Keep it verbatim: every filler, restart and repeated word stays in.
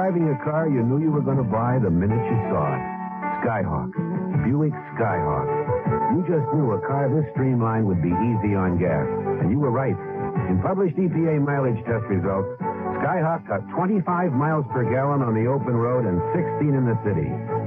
driving a car you knew you were going to buy the minute you saw it. Skyhawk. Buick Skyhawk. You just knew a car this streamlined would be easy on gas. And you were right. In published E P A mileage test results, Skyhawk got twenty-five miles per gallon on the open road and sixteen in the city.